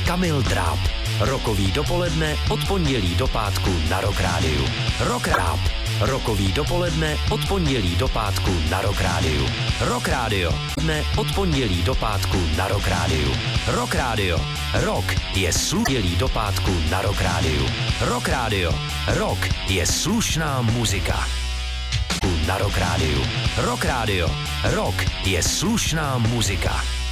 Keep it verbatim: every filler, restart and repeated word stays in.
Kamil Dráp. Rokový dopoledne od pondělí do pátku na Rock Rádiu. Rock Dráp. Rokový dopoledne od pondělí do pátku na Rock Rádiu. Rock Radio. Dne od pondělí do pátku na Rock Rádiu. Rock Radio. Rock je sludělí do pátku na Rock Rádiu. Rock Radio. Rock je slušná muzika. Na Rock Rádiu. Rock Radio. Rock je slušná muzika.